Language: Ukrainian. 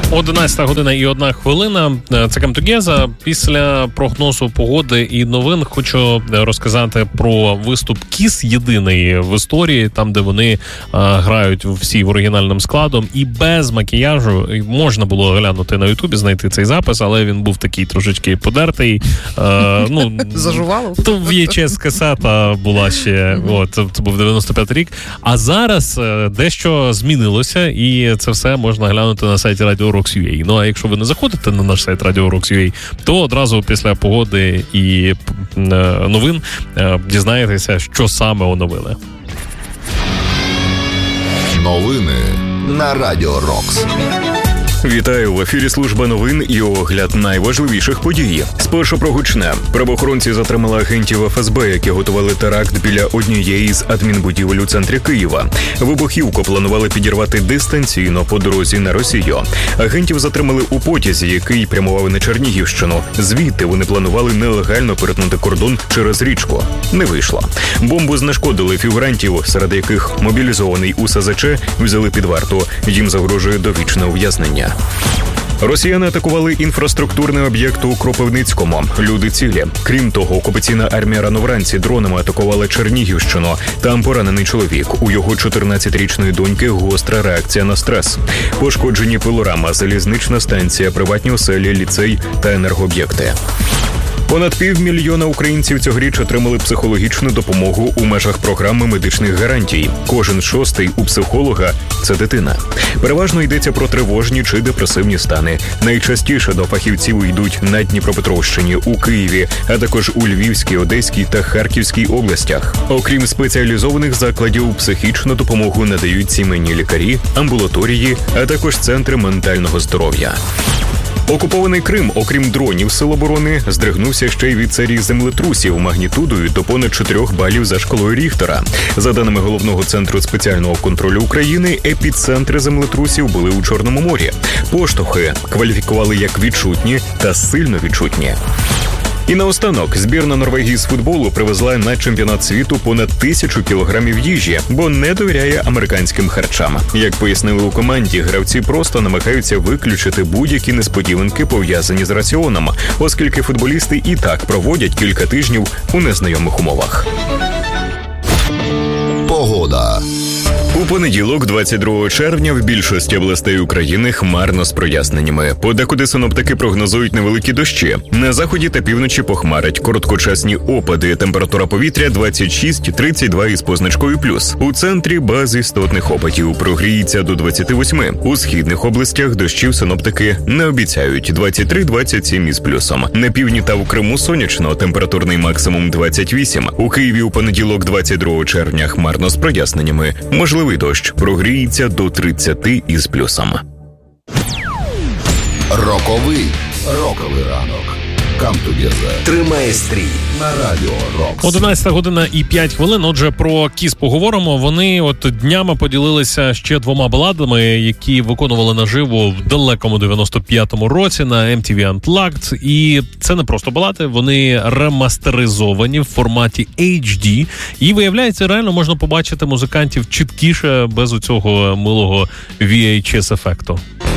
11:01. Це Камтугеза. Після прогнозу погоди і новин хочу розказати про виступ Kiss, єдиний в історії, там, де вони грають всі оригінальним складом і без макіяжу. Можна було глянути на Ютубі, знайти цей запис, але він був такий трошечки подертий. Зажувало? То VHS-касета була ще, це був 95 рік. А зараз дещо змінилося, і це все можна глянути на сайті Radio Rocks.ua. Ну, а якщо ви не заходите на наш сайт Radio Rocks.ua, то одразу після погоди і новин дізнаєтеся, що саме оновили. Новини на Radio Rocks. Вітаю, в ефірі служба новин і огляд найважливіших подій. Спершу про гучне. Правоохоронці затримали агентів ФСБ, які готували теракт біля однієї з адмінбудівель у центрі Києва. Вибухівку планували підірвати дистанційно по дорозі на Росію. Агентів затримали у потязі, який прямував на Чернігівщину. Звідти вони планували нелегально перетнути кордон через річку. Не вийшло. Бомбу знешкодили фігурантів, серед яких мобілізований УСЗЧ взяли під варту. Їм загрожує довічне ув'язнення. Росіяни атакували інфраструктурний об'єкт у Кропивницькому. Люди цілі. Крім того, окупаційна армія рано вранці дронами атакувала Чернігівщину. Там поранений чоловік. У його 14-річної доньки гостра реакція на стрес. Пошкоджені пилорама, залізнична станція, приватні оселі, ліцей та енергооб'єкти. Понад 500 000 українців цьогоріч отримали психологічну допомогу у межах програми медичних гарантій. Кожен шостий у психолога – це дитина. Переважно йдеться про тривожні чи депресивні стани. Найчастіше до фахівців йдуть на Дніпропетровщині, у Києві, а також у Львівській, Одеській та Харківській областях. Окрім спеціалізованих закладів, психічну допомогу надають сімейні лікарі, амбулаторії, а також центри ментального здоров'я. Окупований Крим, окрім дронів Сил оборони, здригнувся ще й від серії землетрусів магнітудою до понад 4 балів за шкалою Ріхтера. За даними Головного центру спеціального контролю України, епіцентри землетрусів були у Чорному морі. Поштовхи кваліфікували як відчутні та сильно відчутні. І наостанок, збірна Норвегії з футболу привезла на чемпіонат світу понад 1000 кілограмів їжі, бо не довіряє американським харчам. Як пояснили у команді, гравці просто намагаються виключити будь-які несподіванки, пов'язані з раціоном, оскільки футболісти і так проводять кілька тижнів у незнайомих умовах. Погода. У понеділок, 22 червня, в більшості областей України хмарно з проясненнями. Подекуди синоптики прогнозують невеликі дощі. На заході та півночі похмарить, короткочасні опади. Температура повітря 26-32 із позначкою плюс. У центрі без істотних опадів. Прогріється до 28. У східних областях дощів синоптики не обіцяють. 23-27 із плюсом. На півдні та у Криму сонячно. Температурний максимум 28. У Києві у понеділок, 22 червня, хмарно з проясненнями. Можливий дощ, прогріється до 30 із плюсом. Роковий ранок. Камтугеза. Тримає стрій на Radio Rocks. 11:05. Отже, про Kiss поговоримо. Вони днями поділилися ще 2 баладами, які виконували наживо в далекому 95-му році на MTV Unplugged. І це не просто балади, вони ремастеризовані в форматі HD. І, виявляється, реально можна побачити музикантів чіткіше, без оцього милого VHS-ефекту.